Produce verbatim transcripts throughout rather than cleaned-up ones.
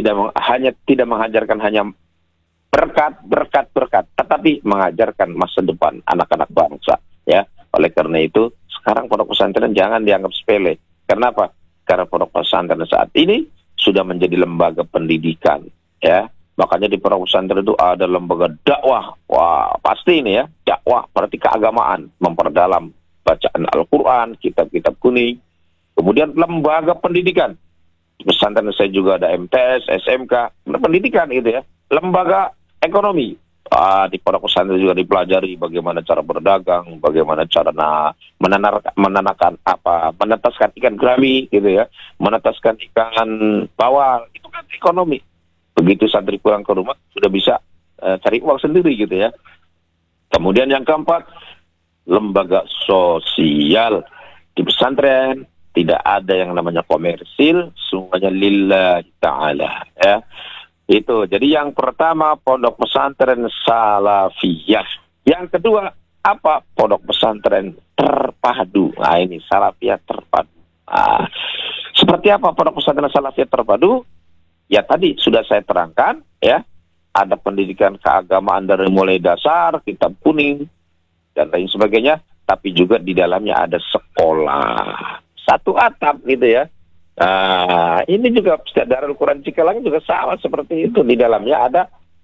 tidak hanya tidak mengajarkan hanya berkat, berkat, berkat, tetapi mengajarkan masa depan anak-anak bangsa. Ya, oleh karena itu sekarang pondok pesantren jangan dianggap sepele. Kenapa? Karena pondok pesantren saat ini sudah menjadi lembaga pendidikan. Ya, makanya di pondok pesantren itu ada lembaga dakwah. Wah, pasti ini ya, dakwah berarti keagamaan, memperdalam bacaan Al-Quran, kitab-kitab kuning. Kemudian lembaga pendidikan. Di pesantren saya juga ada M T S, S M K, pendidikan gitu ya. Lembaga ekonomi. Ah, di pondok pesantren juga dipelajari bagaimana cara berdagang, bagaimana cara nah, menanarkan, menanakan apa, menetaskan ikan gurami gitu ya, menetaskan ikan bawal, itu kan ekonomi. Begitu santri pulang ke rumah sudah bisa uh, cari uang sendiri gitu ya. Kemudian yang keempat, lembaga sosial. Di pesantren tidak ada yang namanya komersil, semuanya lillahi ta'ala ya. Itu. Jadi yang pertama pondok pesantren salafiyah. Yang kedua apa? Pondok pesantren terpadu. Nah ini salafiyah terpadu. Nah, seperti apa pondok pesantren salafiyah terpadu? Ya tadi sudah saya terangkan ya. Ada pendidikan keagamaan dari mulai dasar, kitab kuning dan lain sebagainya, tapi juga di dalamnya ada sekolah. Satu atap gitu ya. Nah, ini juga Darul Quran Cikalong juga sama seperti itu. Di dalamnya ada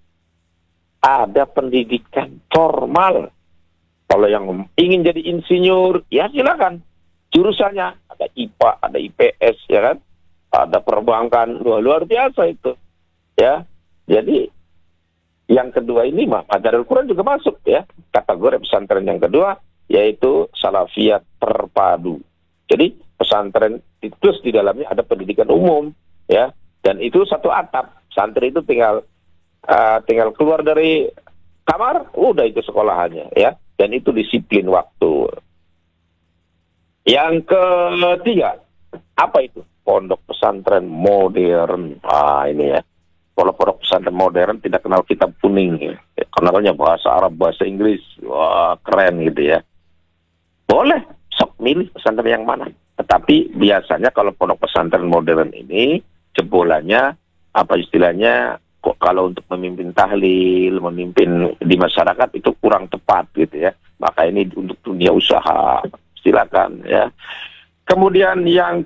ada pendidikan formal. Kalau yang ingin jadi insinyur, ya silakan. Jurusannya ada I P A, ada I P S, ya kan? Ada perbankan, luar, luar biasa itu. Ya, jadi yang kedua ini mah Darul Quran juga masuk ya. Kategori pesantren yang kedua yaitu salafiyah terpadu. Jadi pesantren terus di dalamnya ada pendidikan umum ya, dan itu satu atap. Santri itu tinggal uh, tinggal keluar dari kamar, udah itu sekolahannya ya, dan itu disiplin waktu. Yang ketiga apa itu? Pondok pesantren modern. Ah ini ya, kalau pondok pesantren modern tidak kenal kitab kuning ya, kenalnya bahasa Arab, bahasa Inggris. Wah keren gitu ya. Boleh sok milih pesantren yang mana. Tetapi biasanya kalau pondok pesantren modern ini jebolannya apa istilahnya, kok kalau untuk memimpin tahlil, memimpin di masyarakat itu kurang tepat gitu ya. Maka ini untuk dunia usaha, silakan ya. Kemudian yang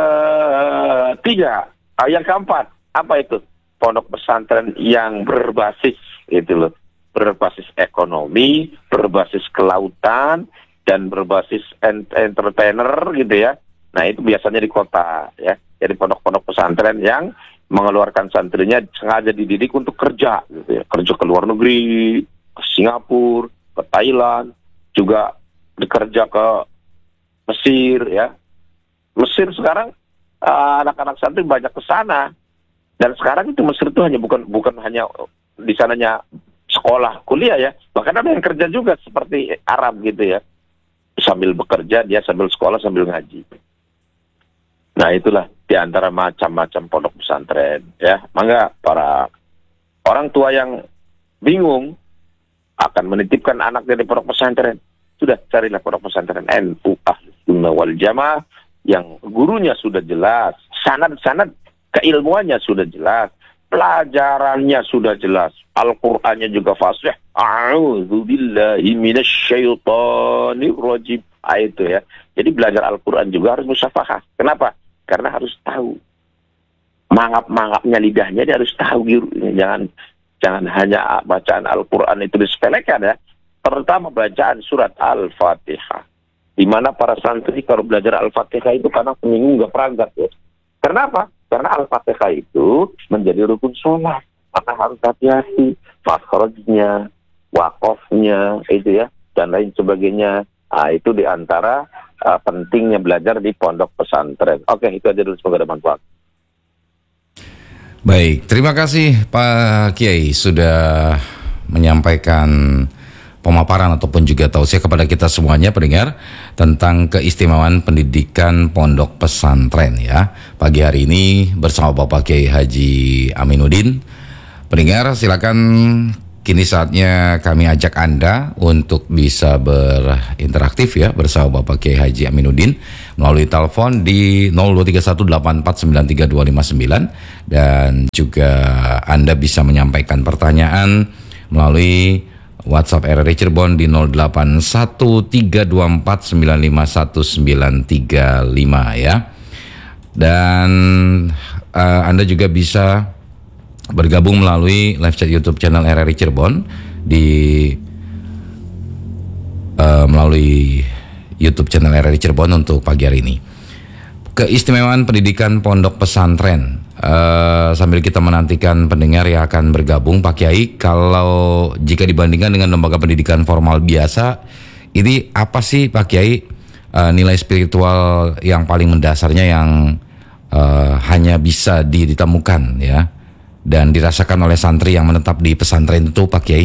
ketiga, yang keempat, apa itu? Pondok pesantren yang berbasis itu loh, berbasis ekonomi, berbasis kelautan, dan berbasis ent entertainer gitu ya. Nah itu biasanya di kota ya. Jadi pondok-pondok pesantren yang mengeluarkan santrinya sengaja dididik untuk kerja gitu ya. Kerja ke luar negeri, ke Singapura, ke Thailand, juga bekerja ke Mesir ya. Mesir sekarang anak-anak uh, santri banyak ke sana. Dan sekarang itu Mesir itu hanya bukan bukan hanya di sananya sekolah, kuliah ya. Bahkan ada yang kerja juga seperti Arab gitu ya. Sambil bekerja, dia sambil sekolah, sambil ngaji. Nah itulah di antara macam-macam pondok pesantren ya. Mangga para orang tua yang bingung akan menitipkan anaknya di pondok pesantren, sudah carilah pondok pesantren N U Ahlus Sunnah wal Jamaah yang gurunya sudah jelas, sanad-sanad keilmuannya sudah jelas, pelajarannya sudah jelas, Al-Qur'annya juga fasih. A'udzu billahi minasyaitonir rajim. Ah, itu ya. Jadi belajar Al-Qur'an juga harus musyafahah. Kenapa? Karena harus tahu. Mangap-mangapnya lidahnya dia harus tahu gitu. Jangan jangan hanya bacaan Al-Qur'an itu disepelekan ya. Terutama bacaan surat Al-Fatihah. Di mana para santri kalau belajar Al-Fatihah itu kadang penyinggung gak peragat ya. Kenapa? Karena Al-Fatihah itu menjadi rukun sholat. Maka harus hati-hati. Makhrajnya, wakofnya, itu ya, dan lain sebagainya. Nah, itu diantara uh, pentingnya belajar di pondok pesantren. Oke, itu aja dulu, semoga ada manfaat. Baik, terima kasih Pak Kiai sudah menyampaikan pemaparan ataupun juga tausiah kepada kita semuanya pendengar tentang keistimewaan pendidikan pondok pesantren ya. Pagi hari ini bersama Bapak Kiai Haji Aminuddin. Pendengar silakan kini saatnya kami ajak Anda untuk bisa berinteraktif ya bersama Bapak Kiai Haji Aminuddin melalui telepon di nol dua tiga satu delapan empat sembilan tiga dua lima sembilan, dan juga Anda bisa menyampaikan pertanyaan melalui WhatsApp R R I Cirebon di nol delapan satu tiga dua empat sembilan lima satu sembilan tiga lima ya. Dan uh, Anda juga bisa bergabung melalui live chat YouTube channel R R I Cirebon di uh, melalui YouTube channel R R I Cirebon untuk pagi hari ini. Keistimewaan pendidikan pondok pesantren. Uh, sambil kita menantikan pendengar yang akan bergabung, Pak Kiai, kalau jika dibandingkan dengan lembaga pendidikan formal biasa, ini apa sih Pak Kiai uh, nilai spiritual yang paling mendasarnya yang uh, hanya bisa ditemukan ya dan dirasakan oleh santri yang menetap di pesantren itu, Pak Kiai?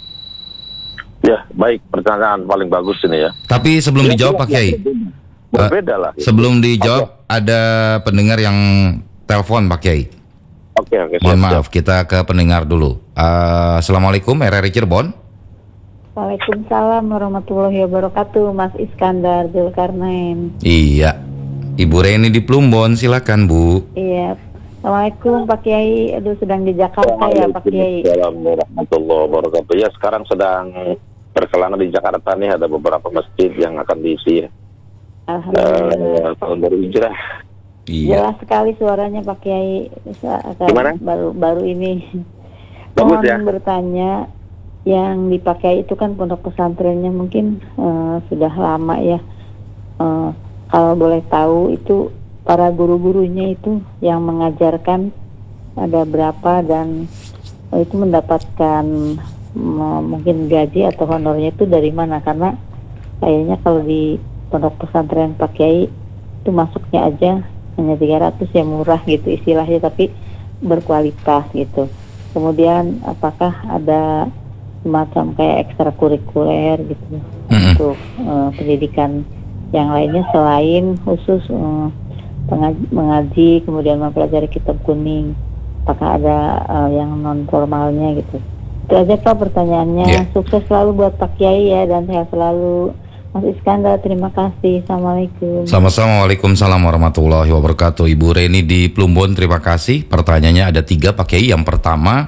Ya, baik, pertanyaan paling bagus ini ya. Tapi sebelum ya, dijawab, Pak Kiai, berbeda lah. Uh, sebelum dijawab, okay. Ada pendengar yang telepon, Pak Kiai. Oke, oke. Mohon maaf, kita ke pendengar dulu. Uh, Assalamualaikum, R R I Cirebon. Waalaikumsalam warahmatullahi wabarakatuh, Mas Iskandar Zulkarnain. Iya, Ibu Reni di Plumbon, silakan Bu. Iya. Assalamualaikum Pak Kiai, aduh sedang di Jakarta ya Pak Kiai. Assalamualaikum warahmatullahi wabarakatuh. Ya sekarang sedang berkelana di Jakarta nih, ada beberapa masjid yang akan diisi. Alhamdulillah. Uh, tahun baru hijrah. Iya. Jelas sekali suaranya Pak Kiai. Gimana? Baru baru ini. Bagus Mohon ya. bertanya, yang dipakai itu kan pondok pesantrennya mungkin uh, sudah lama ya. Uh, kalau boleh tahu itu para guru-gurunya itu yang mengajarkan ada berapa dan itu mendapatkan m- mungkin gaji atau honornya itu dari mana, karena kayaknya kalau di pondok pesantren Pak Kiai itu masuknya aja hanya tiga ratus ya, murah gitu istilahnya, tapi berkualitas gitu. Kemudian apakah ada semacam kayak ekstrakurikuler gitu mm-hmm. untuk uh, pendidikan yang lainnya selain khusus uh, Pengaji, mengaji, kemudian mempelajari kitab kuning, apakah ada uh, yang non formalnya gitu. Itu aja Pak pertanyaannya. Yeah. Sukses selalu buat Pak Kiai ya, dan sehat selalu Mas Iskandar. Terima kasih. Assalamualaikum. Sama-sama. Waalaikumsalam warahmatullahi wabarakatuh. Ibu Reni di Plumbon, terima kasih. Pertanyaannya ada tiga Pak Kiai. Yang pertama,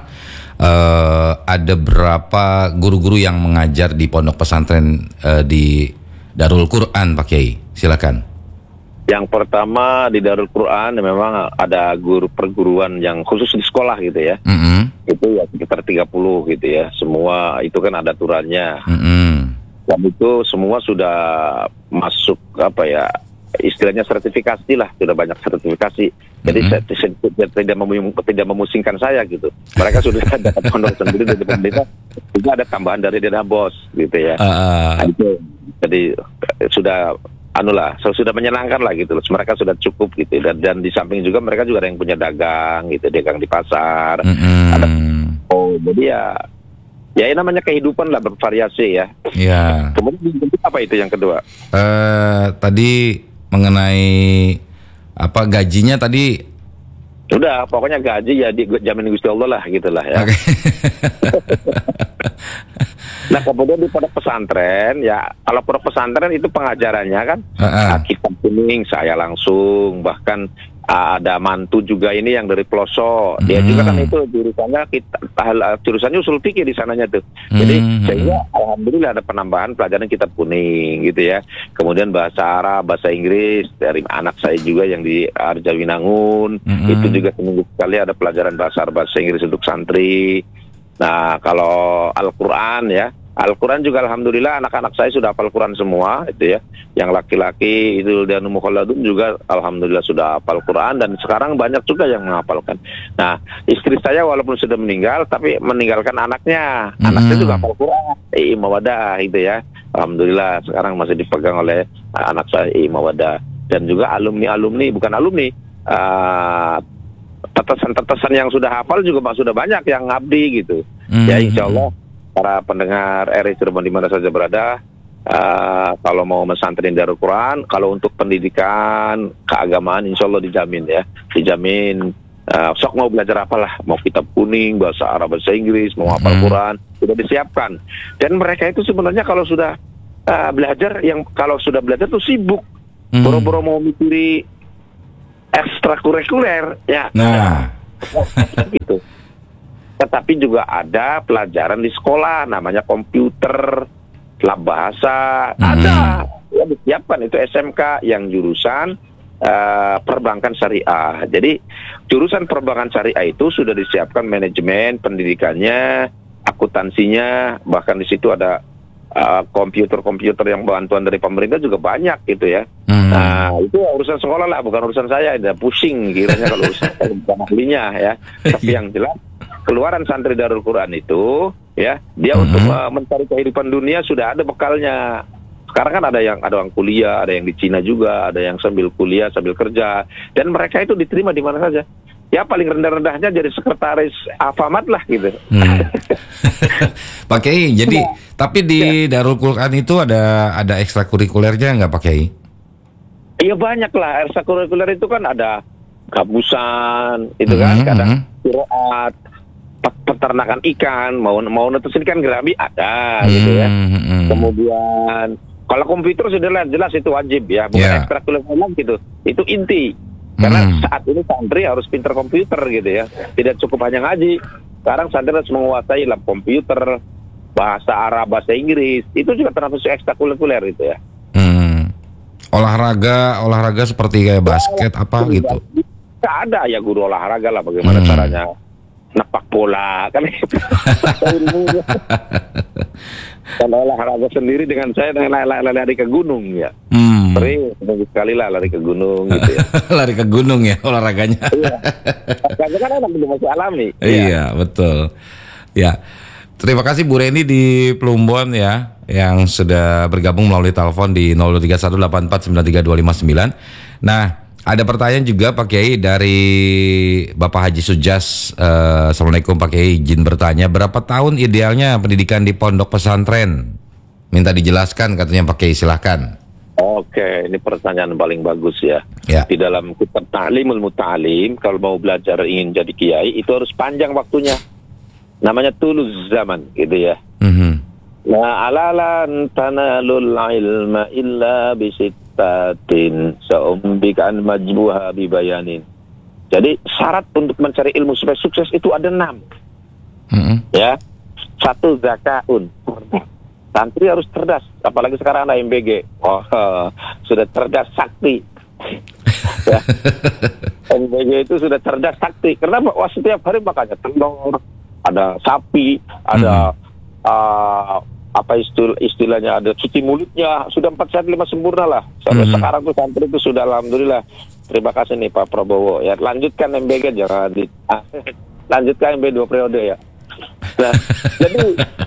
uh, ada berapa guru-guru yang mengajar di pondok pesantren uh, di Darul Quran Pak Kiai? Silakan. Yang pertama di Darul Quran memang ada guru perguruan yang khusus di sekolah gitu ya. Mm-hmm. Itu ya sekitar tiga puluh gitu ya. Semua itu kan ada aturannya. Mm-hmm. Dan itu semua sudah masuk apa ya, istilahnya sertifikasi lah, sudah banyak sertifikasi. Jadi mm-hmm. saya, saya, tidak, memu, tidak memusingkan saya gitu. Mereka sudah dapat pondok sendiri dari pemerintah. Juga ada tambahan dari dana bos gitu ya. Uh. Nah, itu, jadi sudah anu lah, sudah menyenangkan lah gitu. Mereka sudah cukup gitu, dan dan di samping juga mereka juga ada yang punya dagang gitu, dagang di pasar. Mm-hmm. Ada, oh jadi ya, ya ini namanya kehidupan lah, bervariasi ya. Iya. Kemudian apa itu yang kedua? Uh, tadi mengenai apa gajinya tadi? Udah, pokoknya gaji ya dijamin Gusti Allah lah gitulah ya. Okay. Nah kemudian di pondok pesantren ya, kalau pondok pesantren itu pengajarannya kan uh-uh. kitab kuning saya langsung, bahkan uh, ada mantu juga ini yang dari pelosok, dia hmm. juga kan itu jurusannya kita jurusannya usul fikih di sananya tuh. Jadi hmm. sehingga alhamdulillah ada penambahan pelajaran kitab kuning gitu ya. Kemudian bahasa Arab, bahasa Inggris dari anak saya juga yang di Arjawinangun, hmm. itu juga seminggu sekali ada pelajaran bahasa Arab, bahasa Inggris untuk santri. Nah kalau Al-Quran ya, Al-Quran juga alhamdulillah anak-anak saya sudah hafal Quran semua itu ya. Yang laki-laki itu dan mukhalladun juga alhamdulillah sudah hafal Quran, dan sekarang banyak juga yang menghafalkan. Nah istri saya walaupun sudah meninggal tapi meninggalkan anaknya, mm-hmm. anaknya juga hafal Quran, I Mawadah itu ya. Alhamdulillah sekarang masih dipegang oleh anak saya I Mawadah, dan juga alumni-alumni bukan alumni uh, tetesan-tetesan yang sudah hafal juga sudah banyak yang ngabdi gitu. Mm-hmm. Ya insya Allah para pendengar R R I Cirebon di mana saja berada, uh, kalau mau mesantrin Darul Quran, kalau untuk pendidikan keagamaan insya Allah dijamin ya, dijamin Uh, sok mau belajar apalah, mau kitab kuning, bahasa Arab, bahasa Inggris, mau hafal Hmm. Quran, sudah disiapkan. Dan mereka itu sebenarnya kalau sudah uh, belajar, yang kalau sudah belajar tuh sibuk, Hmm. boro-boro mau mikiri ekstrakurikuler, ya. Nah, Gitu. Tetapi juga ada pelajaran di sekolah, namanya komputer, lab bahasa, Hmm. ada ya disiapkan itu S M K yang jurusan Uh, perbankan syariah. Jadi jurusan perbankan syariah itu sudah disiapkan manajemen pendidikannya, akuntansinya, bahkan di situ ada uh, komputer-komputer yang bantuan dari pemerintah juga banyak gitu ya. Hmm. Nah itu urusan sekolah lah, bukan urusan saya. Ada pusing kiranya kalau urusan saya bukan ahlinya ya. Tapi yang jelas keluaran santri Darul Quran itu ya dia Hmm. untuk uh, mencari kehidupan dunia sudah ada bekalnya. Sekarang kan ada yang ada yang kuliah, ada yang di Cina juga, ada yang sambil kuliah sambil kerja, dan mereka itu diterima di mana saja. Ya paling rendah-rendahnya jadi sekretaris Alfamart lah gitu. Hmm. Pak Kiai, jadi tapi di Darul Quran itu ada ada ekstrakurikulernya nggak Pak Kiai? Iya banyak lah, ekstrakurikuler itu kan ada gabusan, itu kan, Mhm, kadang mhm. qiraat, pe- peternakan ikan, mau mau netesin ikan gerabi ada gitu ya. Hmm, hmm. Kemudian kalau komputer sudah jelas itu wajib ya, bukan Yeah. ekstrakurikuler gitu. Itu inti. Karena Hmm. saat ini santri harus pintar komputer gitu ya. Tidak cukup hanya ngaji. Sekarang santri harus menguasai lab komputer, bahasa Arab, bahasa Inggris. Itu juga termasuk ekstrakurikuler gitu ya. Hmm. Olahraga, olahraga seperti kayak basket apa gitu. Nggak ada ya guru olahraga lah, bagaimana Hmm. caranya nepak bola kan. Kalau olahraga sendiri dengan saya dengan lari, lari ke gunung ya. Hmm. Sering seminggu sekali lah lari ke gunung gitu ya. Lari ke gunung ya olahraganya. Iya. Olahraga kan enak, itu masih alami. Iya, betul. Ya. Terima kasih Bu Reni di Plumbon ya, yang sudah bergabung melalui telepon di nol dua tiga satu delapan empat sembilan tiga dua lima sembilan. Nah, ada pertanyaan juga Pak Kiai dari Bapak Haji Sujas. Eh, Assalamualaikum Pak Kiai, izin bertanya, berapa tahun idealnya pendidikan di pondok pesantren? Minta dijelaskan katanya Pak Kiai, silahkan. Oke, ini pertanyaan paling bagus ya. Ya. Di dalam kitab Ta'limul Muta'alim, kalau mau belajar ingin jadi kiai, itu harus panjang waktunya. Namanya tuluz zaman, gitu ya. Mhm. Nah, alalan tanalul ilma illa bisittatin sa'umbikan majbuha bibayanin. Jadi syarat untuk mencari ilmu supaya sukses itu ada enam. Mhm. Ya, satu zakaun. Santri harus cerdas, apalagi sekarang ada M B G. Oh, sudah cerdas sakti. Ya. M B G itu sudah cerdas sakti. Kenapa? Wah, setiap hari makanya telur, ada sapi, ada uh, apa istil istilahnya, ada cuci mulutnya, sudah empat sehat lima sempurna lah. Sampai Mhm. sekarang tuh santri itu sudah alhamdulillah. Terima kasih nih Pak Prabowo. Ya, lanjutkan M B G, jangan di ah, lanjutkan M B dua periode ya. Nah, jadi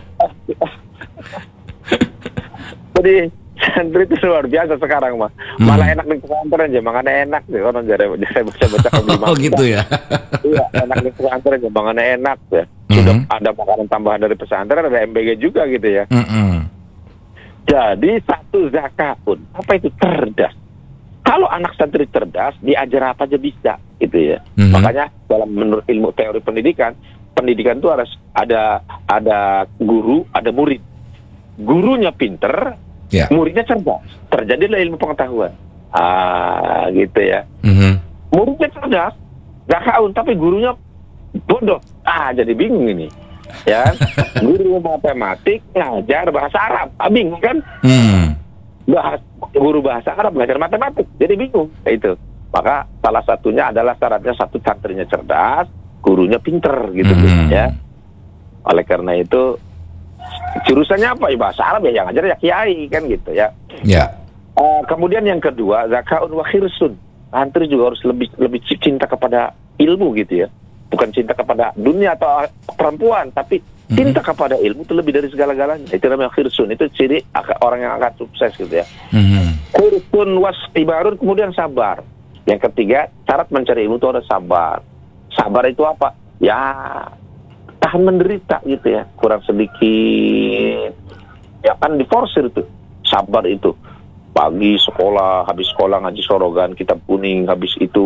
jadi santri itu luar biasa sekarang mah. Malah enak di pesantren aja, makanya enak deh orang jadi jadi baca-baca beli Oh gitu ya. Iya, enak di pesantren aja, makanya enak ya. Sudah Mhm. ada makanan tambahan dari pesantren, ada M B G juga gitu ya. Mhm. Jadi satu zakatun, apa itu cerdas? Kalau anak santri cerdas, diajar apa aja bisa, gitu ya. Mhm. Makanya dalam menurut ilmu teori pendidikan, pendidikan itu harus ada ada guru, ada murid. Gurunya pinter, Ya. muridnya cerdas. Terjadilah ilmu pengetahuan. Ah, gitu ya. Mhm. Muridnya cerdas, zakatun, tapi gurunya bodoh. Ah, jadi bingung ini. Ya, guru matematik ngajar bahasa Arab, ah, bingung kan? Hmm. Bahas, guru bahasa Arab ngajar matematik, jadi bingung. Nah, itu. Maka salah satunya adalah syaratnya satu santrinya cerdas, gurunya pinter gitu Hmm. ya. Oleh karena itu jurusannya apa? Ya bahasa Arab ya, yang ngajar ya kiai kan gitu ya. Ya. Uh, kemudian yang kedua, zakaun wa khirsun. Santri juga harus lebih lebih cinta kepada ilmu gitu ya. Bukan cinta kepada dunia atau perempuan, tapi cinta kepada ilmu itu lebih dari segala-galanya. Itu namanya khirsun. Itu ciri orang yang akan sukses gitu ya. Mhm. Khirsun wastibarun, kemudian sabar. Yang ketiga, syarat mencari ilmu itu ada sabar. Sabar itu apa? Ya, tahan menderita gitu ya. Kurang sedikit. Ya kan diforsir itu. Sabar itu. Pagi sekolah, habis sekolah ngaji sorogan, kitab kuning, habis itu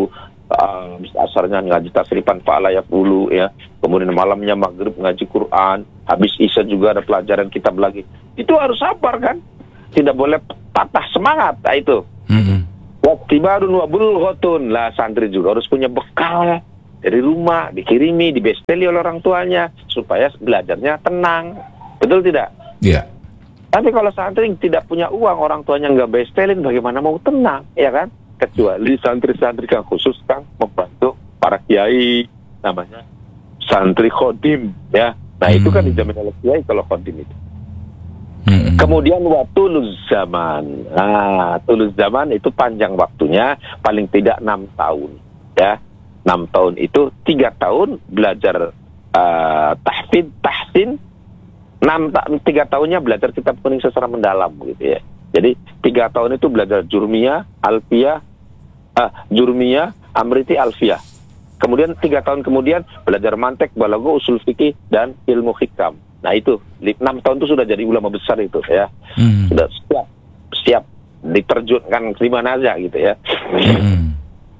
uh, asarnya ngaji tasrifan fa'ala yaqulu ya, kemudian malamnya maghrib ngaji Quran, habis isya juga ada pelajaran kitab lagi. Itu harus sabar kan, tidak boleh patah semangat. Nah, itu Mm-hmm. waktibarun wa bulghotun lah, santri juga harus punya bekal dari rumah, dikirimi, dibesteli oleh orang tuanya supaya belajarnya tenang, betul tidak? Iya. Tapi kalau santri tidak punya uang, orang tuanya nggak bestelin, bagaimana mau tenang, ya kan? Kecuali santri-santri yang khusus kan membantu para kiai, namanya santri khodim, ya. Nah Hmm. itu kan dijamin oleh kiai kalau khodim itu. Mm-hmm. Kemudian watuluz zaman, nah tuluz zaman itu panjang waktunya, paling tidak enam tahun, ya. Enam tahun itu tiga tahun belajar uh, tahfidz, tahsin. Enam ta- tiga tahunnya belajar kitab kuning secara mendalam gitu ya. Jadi tiga tahun itu belajar jurmiyah, alfiyah, ah, jurmiyah, amriti, alfiyah. Kemudian tiga tahun kemudian belajar mantek, balago, usul fikih dan ilmu hikam. Nah itu enam tahun itu sudah jadi ulama besar itu ya. Mm-hmm. Sudah siap, siap diterjunkan ke mana aja gitu ya. Mm-hmm.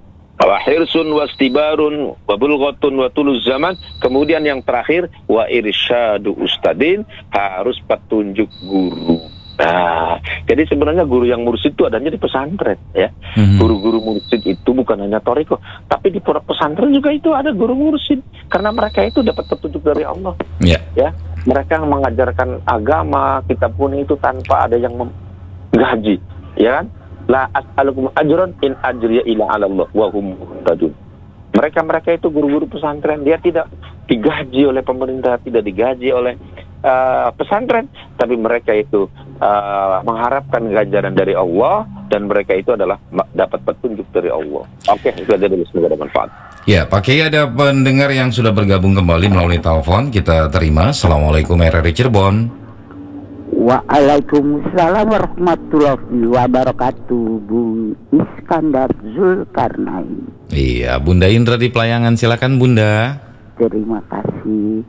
Wa hirsun wastibarun wa bulghatun wa tuluz zaman. Kemudian yang terakhir wa irsyadu ustadin, harus petunjuk guru. Nah, jadi sebenarnya guru yang mursyid itu adanya di pesantren ya. Mhm. Guru-guru mursyid itu bukan hanya thariqah, tapi di pondok pesantren juga itu ada guru mursyid, karena mereka itu dapat petunjuk dari Allah. Iya. Ya, mereka mengajarkan agama, kitab kuning itu tanpa ada yang menggaji, ya kan? La as'alukum ajran in ajriya ila 'ala Allah wa hum muhtadun. Mereka-mereka itu guru-guru pesantren, dia tidak digaji oleh pemerintah, tidak digaji oleh uh, pesantren, tapi mereka itu uh, mengharapkan ganjaran dari Allah, dan mereka itu adalah dapat petunjuk dari Allah. Oke, itu aja dulu, semoga bermanfaat. Ya, Pak Kiai, ada pendengar yang sudah bergabung kembali melalui telepon, kita terima. Assalamualaikum R R I Cirebon. Waalaikumsalam warahmatullahi wabarakatuh. Bung Iskandar Zulkarnain. Iya, Bunda Indra di Pelayangan, silakan Bunda. Terima kasih.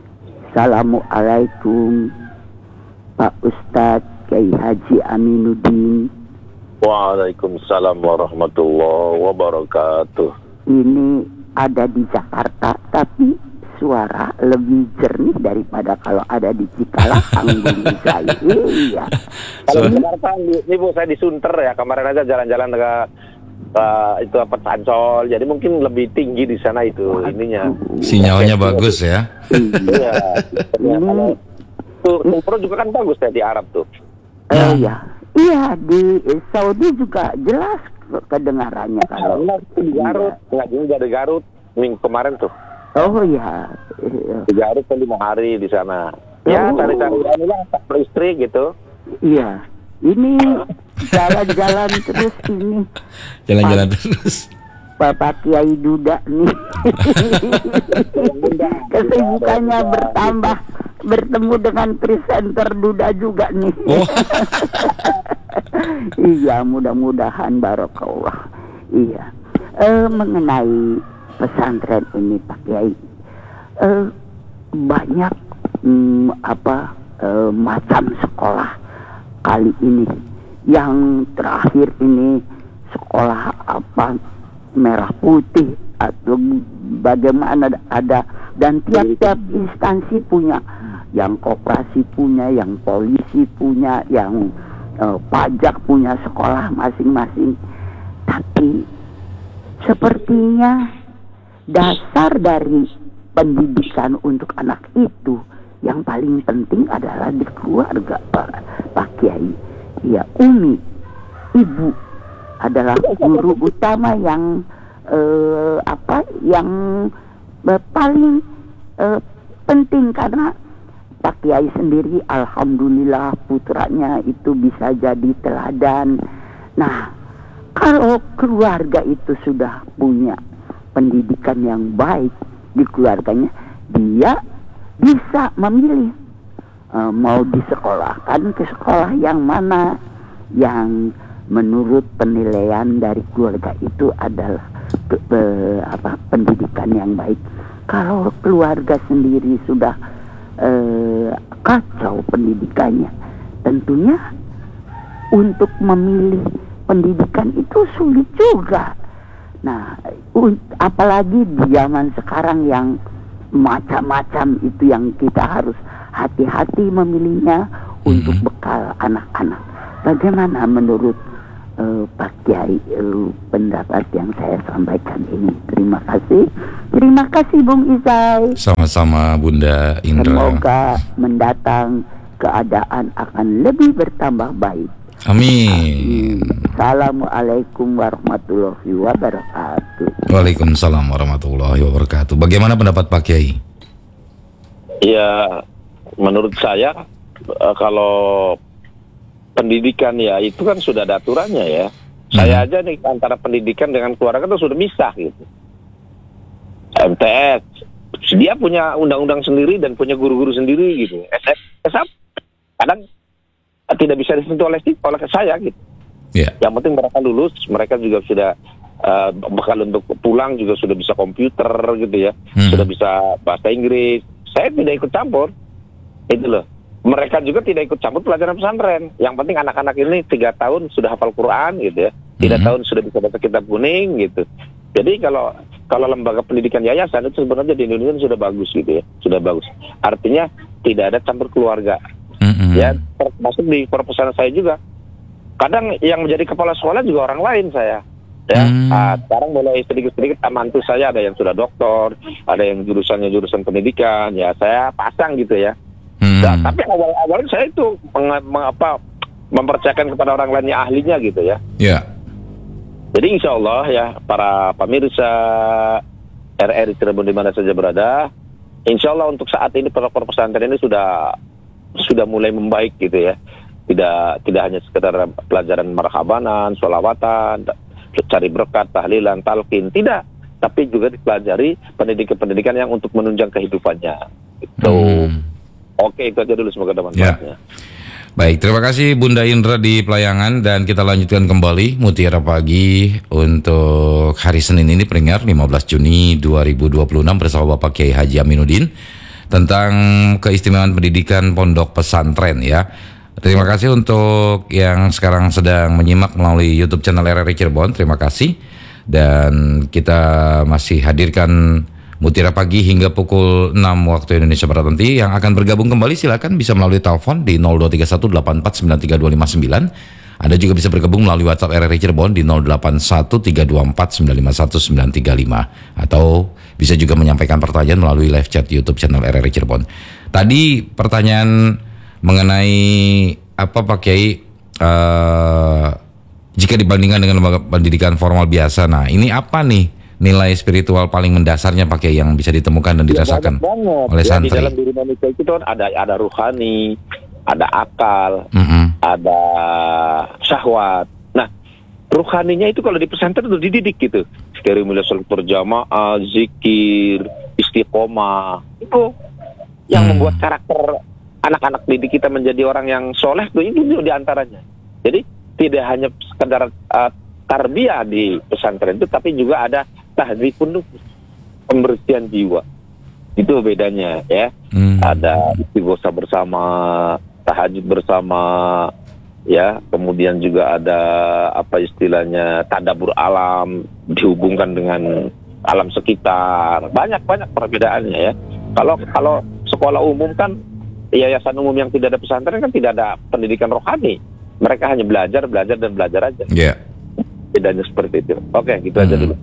Assalamualaikum Pak Ustadz Kiai Haji Aminuddin. Waalaikumsalam warahmatullahi wabarakatuh. Ini ada di Jakarta, tapi suara lebih jernih daripada kalau ada di Cikalakang. Bung saya. Iya. Kalau di Jakarta, ini Bu, saya di Sunter ya, kemarin aja jalan-jalan ke uh, itu apa Ancol, jadi mungkin lebih tinggi di sana itu ininya. Sinyalnya bagus ya. Iya. Ya, Ini kalau tuh umroh juga kan bagus ya di Arab tuh. eh, iya. Iya, di Saudi juga jelas kedengarannya kalau Karena di Garut, nggak juga di Garut minggu kemarin tuh. oh ya. Di Garut kan lima hari di sana. Ya, Oh. cari-cari inilah per istri gitu. Iya, ini jalan-jalan terus ini Jalan-jalan terus. Bapak Kiai Duda nih. Kesibukannya bertambah, bertemu dengan presenter Duda juga nih. Oh. Iya, mudah-mudahan barokallah. Iya, eh, mengenai pesantren ini Pak Kiai, eh, banyak hmm, apa eh, macam sekolah kali ini. Yang terakhir ini sekolah apa merah putih atau bagaimana ada, dan tiap-tiap instansi punya, yang koperasi punya, yang polisi punya, yang eh, pajak punya sekolah masing-masing. Tapi sepertinya dasar dari pendidikan untuk anak itu yang paling penting adalah di keluarga, Pak, Pak Kiai. Ya, umi, ibu adalah guru utama yang eh, apa yang eh, paling eh, penting, karena Pak Kiai sendiri alhamdulillah putranya itu bisa jadi teladan. Nah, kalau keluarga itu sudah punya pendidikan yang baik di keluarganya, dia bisa memilih uh, mau disekolahkan ke sekolah yang mana yang menurut penilaian dari keluarga itu adalah ke, ke, apa, pendidikan yang baik. Kalau keluarga sendiri sudah uh, kacau pendidikannya, tentunya untuk memilih pendidikan itu sulit juga. Nah, un- apalagi di zaman sekarang yang macam-macam itu yang kita harus hati-hati memilihnya untuk bekal anak-anak. Bagaimana menurut uh, Pak Kiai uh, pendapat yang saya sampaikan ini? Terima kasih. Terima kasih Bung Izai. Sama-sama Bunda Indra. Semoga mendatang keadaan akan lebih bertambah baik. Amin. Assalamualaikum warahmatullahi wabarakatuh. Waalaikumsalam warahmatullahi wabarakatuh. Bagaimana pendapat Pak Kiai? Ya, menurut saya eh, kalau pendidikan ya itu kan sudah ada aturannya ya. Hmm. Saya aja nih antara pendidikan dengan keluarga itu sudah misah gitu. M T S dia punya undang-undang sendiri dan punya guru-guru sendiri gitu. S M kadang tidak bisa disentuh oleh oleh saya gitu. Yeah. Yang penting mereka lulus, mereka juga sudah uh, bekal untuk pulang juga sudah bisa komputer gitu ya, hmm. sudah bisa bahasa Inggris. Saya tidak ikut campur, itu loh. Mereka juga tidak ikut campur pelajaran pesantren. Yang penting anak-anak ini tiga tahun sudah hafal Quran gitu ya, tiga hmm. tahun sudah bisa baca kitab kuning gitu. Jadi kalau kalau lembaga pendidikan yayasan itu sebenarnya di Indonesia sudah bagus gitu ya, sudah bagus. Artinya tidak ada campur keluarga. Mm-hmm. Ya, termasuk di perpustakaan saya juga. Kadang yang menjadi kepala sekolah juga orang lain saya. Ya, mm. ah, sekarang mulai sedikit-sedikit mantu saya ada yang sudah doktor, ada yang jurusannya jurusan pendidikan. Ya, saya pasang gitu ya. Mm. Nah, tapi awal-awalnya saya itu meng- meng- apa, mempercayakan kepada orang lain yang ahlinya gitu ya. Ya. Yeah. Jadi insya Allah ya para pemirsa R R I Cirebon di mana saja berada, insya Allah untuk saat ini pondok pesantren ini sudah sudah mulai membaik gitu ya. Tidak tidak hanya sekedar pelajaran marhabanan, sholawatan, cari berkat, tahlilan, talqin, tidak. Tapi juga dipelajari pendidikan-pendidikan yang untuk menunjang kehidupannya. Itu. Hmm. Oke, itu aja dulu semoga ada manfaatnya. Ya. Baik, terima kasih Bunda Indra di Pelayangan dan kita lanjutkan kembali Mutiara Pagi untuk hari Senin ini pendengar lima belas Juni dua ribu dua puluh enam bersama Bapak Kiai Haji Aminuddin tentang keistimewaan pendidikan pondok pesantren ya. Terima kasih untuk yang sekarang sedang menyimak melalui YouTube channel R R I Cirebon. Terima kasih. Dan kita masih hadirkan Mutiara Pagi hingga pukul enam waktu Indonesia Barat nanti. Yang akan bergabung kembali silakan bisa melalui telepon di nol dua tiga satu delapan empat sembilan tiga dua lima sembilan. Anda juga bisa bergabung melalui WhatsApp R R I Cirebon di nol delapan satu tiga dua empat sembilan lima satu sembilan tiga lima. Atau bisa juga menyampaikan pertanyaan melalui live chat YouTube channel R R I Cirebon. Tadi pertanyaan mengenai apa Pak Kiai, uh, jika dibandingkan dengan lembaga pendidikan formal biasa, nah ini apa nih nilai spiritual paling mendasarnya Pak Kiai yang bisa ditemukan dan dirasakan ya, oleh ya, santri? Di dalam diri manusia itu ada ada ruhani, ada akal, mm-hmm. ada syahwat. Nah, ruhaninya itu kalau di pesantren itu dididik gitu. Sterilitas sholat berjamaah, zikir, istiqomah. Itu yang hmm. membuat karakter anak-anak didik kita menjadi orang yang soleh tuh itu diantaranya. Jadi tidak hanya sekedar uh, tarbiyah di pesantren itu, tapi juga ada tahdzibun nufus, pembersihan jiwa. Itu bedanya ya. Hmm. Ada istighosah bersama, tahajud bersama, ya. Kemudian juga ada apa istilahnya tadabbur alam, dihubungkan dengan alam sekitar. Banyak-banyak perbedaannya ya. Kalau kalau sekolah umum kan, yayasan umum yang tidak ada pesantren kan tidak ada pendidikan rohani. Mereka hanya belajar, belajar dan belajar aja. Iya. Yeah. Bedanya seperti itu. Oke, gitu hmm. aja dulu.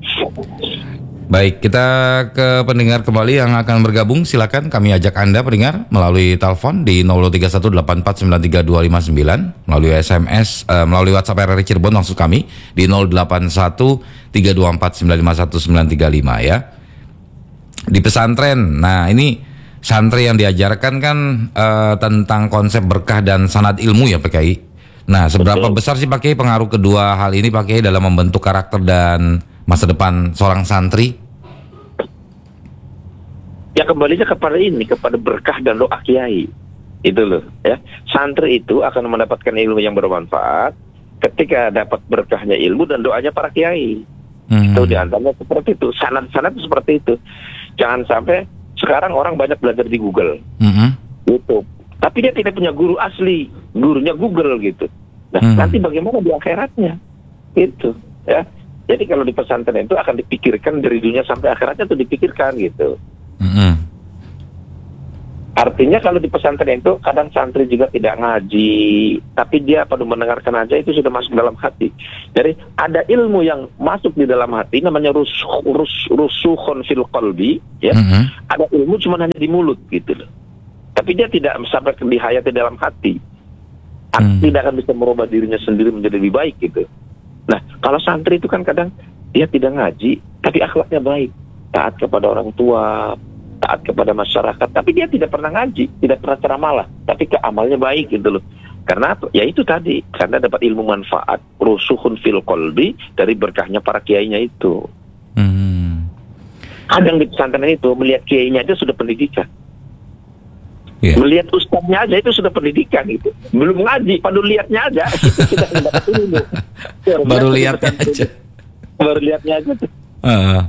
Baik, kita ke pendengar kembali yang akan bergabung. Silakan kami ajak Anda pendengar melalui telepon di nol dua tiga satu delapan empat sembilan tiga dua lima sembilan, melalui S M S, uh, melalui WhatsApp R R I Cirebon maksud kami di nol delapan satu tiga dua empat sembilan lima satu sembilan tiga lima ya. Di pesantren, nah ini santri yang diajarkan kan uh, tentang konsep berkah dan sanad ilmu ya Pak Kiai. Nah, seberapa Betul. besar sih Pak Kiai pengaruh kedua hal ini Pak Kiai dalam membentuk karakter dan masa depan seorang santri? Ya kembalinya kepada ini, kepada berkah dan doa kiai. Itu loh ya. Santri itu akan mendapatkan ilmu yang bermanfaat ketika dapat berkahnya ilmu dan doanya para kiai. Hmm. Itu diantaranya seperti itu. Sanad-sanad itu seperti itu. Jangan sampai sekarang orang banyak belajar di Google, mm-hmm. YouTube, tapi dia tidak punya guru asli, gurunya Google gitu. Nah, mm-hmm. nanti bagaimana di akhiratnya? Gitu, ya. Jadi kalau di pesantren itu akan dipikirkan dari dunia sampai akhiratnya tuh dipikirkan gitu. Mm-hmm. Artinya kalau di pesantren itu kadang santri juga tidak ngaji, tapi dia pada mendengarkan aja itu sudah masuk dalam hati. Jadi ada ilmu yang masuk di dalam hati namanya rusuh rus, rusuhun fil qalbi, ya. Mm-hmm. Ada ilmu cuma hanya di mulut gitu loh. Tapi dia tidak sampai ke dihayati dalam hati. Mm. Tidak akan bisa merubah dirinya sendiri menjadi lebih baik gitu. Nah, kalau santri itu kan kadang dia tidak ngaji, tapi akhlaknya baik, taat kepada orang tua, taat kepada masyarakat, tapi dia tidak pernah ngaji, tidak pernah ceramah, tapi ke amalnya baik gitu loh. Karena apa? Ya itu tadi, karena dapat ilmu manfaat, rusuhun fil qalbi, dari berkahnya para kiainya itu. Hmm. Kadang di pesantren itu melihat kiainya aja sudah pendidikan. Yeah. Melihat ustadznya aja itu sudah pendidikan gitu. Belum ngaji, pada lihatnya aja itu sudah dapat ilmu. Baru lihatnya aja. Baru lihatnya aja tuh. Uh.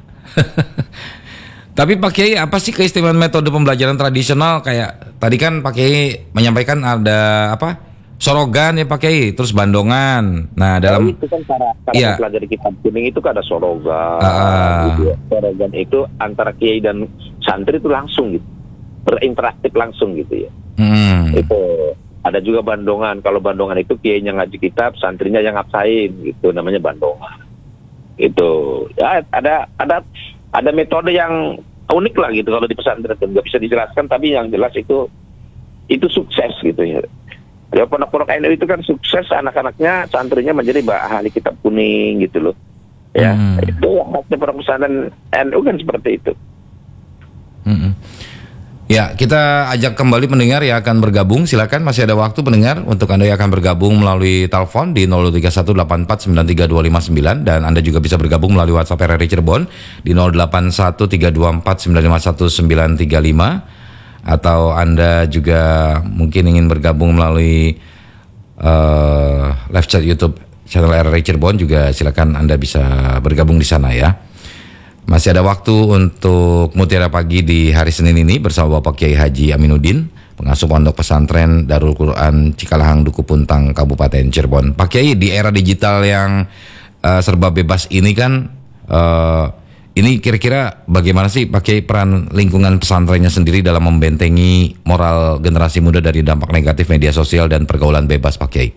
Tapi Pak Kiai, apa sih keistimewaan metode pembelajaran tradisional? Kayak tadi kan Pak Kiai menyampaikan ada apa? Sorogan ya Pak Kiai, terus bandongan. Nah, dalam oh, itu kan cara cara ya. mempelajari kitab kuning itu kan ada sorogan. Uh. Gitu ya. Sorogan itu antara kiai dan santri itu langsung gitu. Berinteraktif langsung gitu ya. Hmm. Itu ada juga bandongan. Kalau bandongan itu kiainya ngaji kitab, santrinya yang ngapsain gitu, namanya bandongan. Itu ya ada ada ada metode yang unik lah gitu kalau di pesantren, nggak bisa dijelaskan, tapi yang jelas itu itu sukses gitu ya. Ya pondok-pondok N U itu kan sukses, anak-anaknya, santrinya menjadi ahli kitab kuning gitu loh. Ya, hmm. itu khasnya pondok pesantren N U kan seperti itu. Hmm. Ya, kita ajak kembali pendengar yang akan bergabung. Silakan, masih ada waktu pendengar untuk Anda yang akan bergabung melalui telepon di nol tiga satu delapan empat sembilan tiga dua lima sembilan, dan Anda juga bisa bergabung melalui WhatsApp R R I Cirebon di nol delapan satu tiga dua empat sembilan lima satu sembilan tiga lima, atau Anda juga mungkin ingin bergabung melalui uh, live chat YouTube channel R R I Cirebon juga, silakan Anda bisa bergabung di sana ya. Masih ada waktu untuk Mutiara Pagi di hari Senin ini bersama Bapak Kiai Haji Aminuddin, pengasuh pondok pesantren Darul Quran Cikalahang, Duku Puntang, Kabupaten Cirebon. Pak Kiai, di era digital yang uh, serba bebas ini kan, uh, ini kira-kira bagaimana sih Pak Kiai peran lingkungan pesantrennya sendiri dalam membentengi moral generasi muda dari dampak negatif media sosial dan pergaulan bebas, Pak Kiai?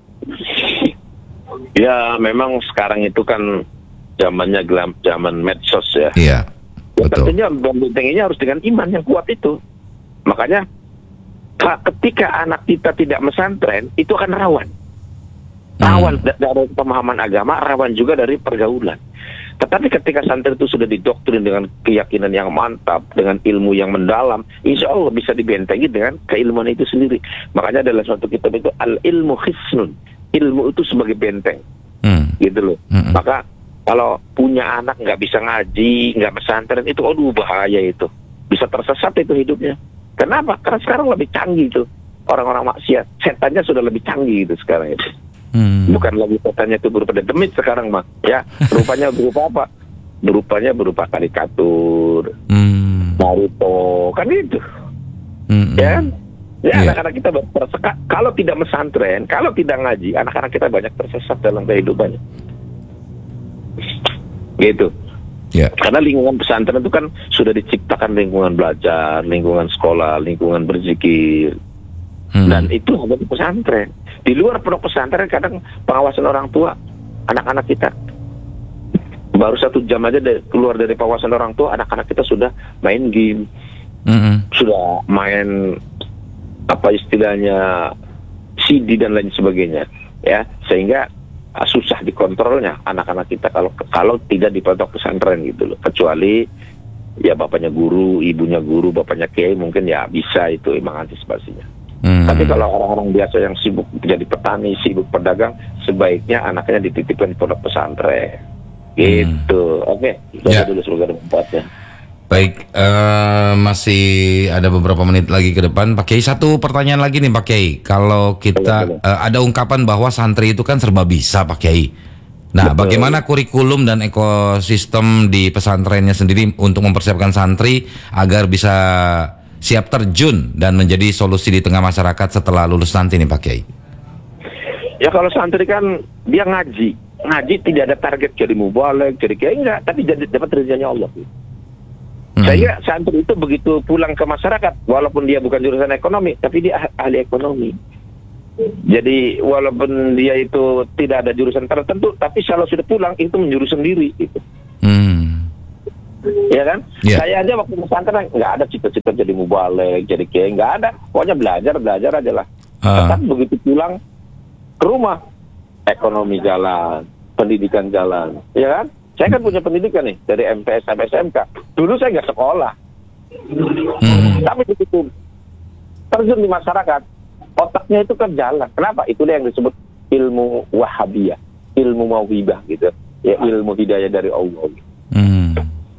Ya, memang sekarang itu kan zamannya gelap, zaman medsos ya. Iya, ya, betul. Tentunya membentenginya harus dengan iman yang kuat itu. Makanya ketika anak kita tidak mesantren, itu akan rawan. Rawan hmm. dari pemahaman agama, rawan juga dari pergaulan. Tetapi ketika santri itu sudah didoktrin dengan keyakinan yang mantap, dengan ilmu yang mendalam, insya Allah bisa dibentengi dengan keilmuan itu sendiri. Makanya dalam suatu kitab itu, al-ilmu khisnun. Ilmu itu sebagai benteng. Hmm. Gitu loh. Hmm. Maka kalau punya anak nggak bisa ngaji, nggak pesantren, itu aduh bahaya itu. Bisa tersesat itu hidupnya. Kenapa? Karena sekarang lebih canggih tuh orang-orang maksiat. Setannya sudah lebih canggih itu sekarang itu. Hmm. Bukan lagi setannya itu berupa demit sekarang mah. Ya, rupanya berupa apa? Berupanya berupa karikatur, hmm. Naruto, kan itu. Hmm. Ya kan? Ya, yeah. Anak-anak kita tersesat. Kalau tidak mesantren, kalau tidak ngaji, anak-anak kita banyak tersesat dalam kehidupannya. Gitu. Yeah. Karena lingkungan pesantren itu kan sudah diciptakan lingkungan belajar, lingkungan sekolah, lingkungan berzikir, hmm. dan itu ada di pesantren. Di luar pondok pesantren kadang pengawasan orang tua anak-anak kita baru satu jam aja dari, keluar dari pengawasan orang tua, anak-anak kita sudah main game, hmm. sudah main apa istilahnya C D dan lain sebagainya, ya, sehingga susah dikontrolnya anak-anak kita kalau kalau tidak di pondok pesantren gitu loh. Kecuali ya bapaknya guru, ibunya guru, bapaknya kiai, mungkin ya bisa itu emang antisipasinya. Hmm. Tapi kalau orang-orang biasa yang sibuk jadi petani, sibuk pedagang, sebaiknya anaknya dititipkan di pondok pesantren. Gitu. Hmm. Oke, itu ya. Dulu sebagai tempatnya. Baik, uh, masih ada beberapa menit lagi ke depan, Pak Kiai. Satu pertanyaan lagi nih, Pak Kiai. Kalau kita uh, ada ungkapan bahwa santri itu kan serba bisa, Pak Kiai. Nah, betul. Bagaimana kurikulum dan ekosistem di pesantrennya sendiri untuk mempersiapkan santri agar bisa siap terjun dan menjadi solusi di tengah masyarakat setelah lulus nanti nih, Pak Kiai? Ya kalau santri kan dia ngaji, ngaji tidak ada target jadi mubalek, jadi kayak enggak, tapi jadi dapat ridhonya Allah. Hmm. Saya santri itu begitu pulang ke masyarakat, walaupun dia bukan jurusan ekonomi, tapi dia ah- ahli ekonomi. Jadi walaupun dia itu tidak ada jurusan tertentu, tapi kalau sudah pulang itu menjurus sendiri. Gitu. Hmm. Ya kan? Yeah. Saya aja waktu pesantren nggak ada cita-cita jadi mubalek, jadi kayak nggak ada. Pokoknya belajar belajar aja lah. Ah. Tapi begitu pulang ke rumah, ekonomi jalan, pendidikan jalan, ya kan? Saya kan punya pendidikan nih dari M T S sampai S M K. Dulu saya nggak sekolah, Hmm. tapi begitu terjun di masyarakat, otaknya itu kan jalan. Kenapa? Itulah yang disebut ilmu wahabiyah, ilmu mauhibah gitu. Ya, ilmu hidayah dari Allah. Gitu. Hmm.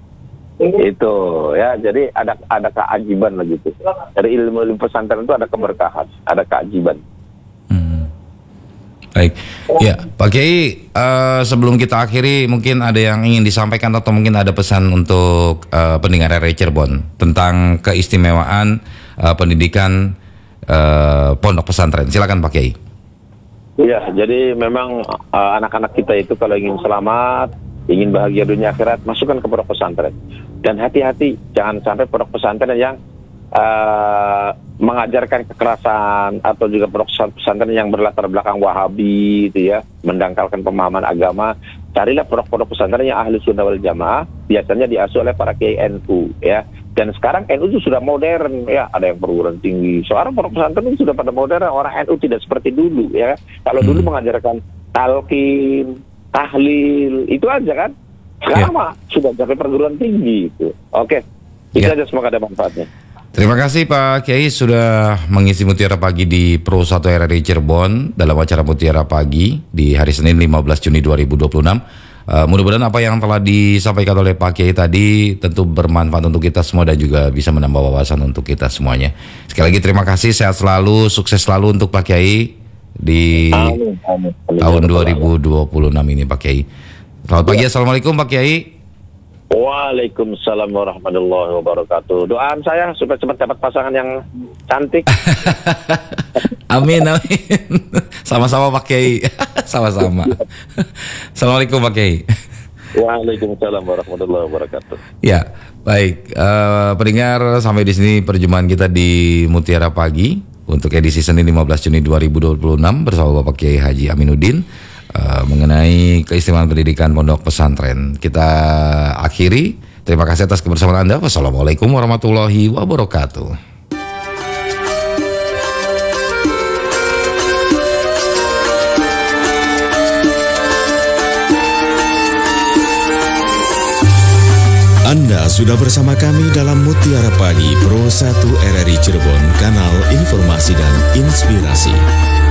Itu ya, jadi ada ada keajiban lah gitu. Dari ilmu, ilmu pesantren itu ada keberkahan, ada keajiban. Hmm. Baik, ya Pak Kiai, eh, sebelum kita akhiri mungkin ada yang ingin disampaikan atau mungkin ada pesan untuk eh, pendengar R R I Cirebon tentang keistimewaan eh, pendidikan eh, pondok pesantren. Silakan Pak Kiai. Iya, jadi memang uh, anak-anak kita itu kalau ingin selamat, ingin bahagia dunia akhirat, masukkan ke pondok pesantren. Dan hati-hati, jangan sampai pondok pesantren yang uh, mengajarkan kekerasan atau juga pondok pesantren yang berlatar belakang Wahabi, itu ya, mendangkalkan pemahaman agama. Carilah pondok-pondok pesantren yang ahli sunnah wal jamaah, biasanya diasuh oleh para kiai N U, ya. Dan sekarang N U itu sudah modern, ya, ada yang perguruan tinggi. Sekarang pondok pesantren itu sudah pada modern, orang N U tidak seperti dulu, ya. Kalau dulu mengajarkan talqin, tahlil, itu aja kan. Sekarang Ya. mah sudah sampai perguruan tinggi itu. Oke, itu Ya. aja, semoga ada manfaatnya. Terima kasih Pak Kiai sudah mengisi Mutiara Pagi di Pro satu R R I Cirebon dalam acara Mutiara Pagi di hari Senin lima belas Juni dua ribu dua puluh enam. Uh, mudah-mudahan apa yang telah disampaikan oleh Pak Kiai tadi tentu bermanfaat untuk kita semua dan juga bisa menambah wawasan untuk kita semuanya. Sekali lagi terima kasih, sehat selalu, sukses selalu untuk Pak Kiai di Amin, amin, amin. tahun dua ribu dua puluh enam ini Pak Kiai. Selamat pagi, Assalamualaikum Pak Kiai. Waalaikumsalam warahmatullahi wabarakatuh. Doaan saya supaya cepat dapat pasangan yang cantik. Amin, amin. Sama-sama Pak Kiai. Sama-sama. Assalamualaikum Pak Kiai. Waalaikumsalam warahmatullahi wabarakatuh. Ya, baik. Uh, pendengar, sampai di sini perjumpaan kita di Mutiara Pagi untuk edisi Senin lima belas Juni dua ribu dua puluh enam bersama Bapak Kiai Haji Aminuddin uh, mengenai keistimewaan pendidikan pondok pesantren. Kita akhiri. Terima kasih atas kebersamaan Anda. Wassalamualaikum warahmatullahi wabarakatuh. Anda sudah bersama kami dalam Mutiara Pagi Pro satu R R I Cirebon, kanal informasi dan inspirasi.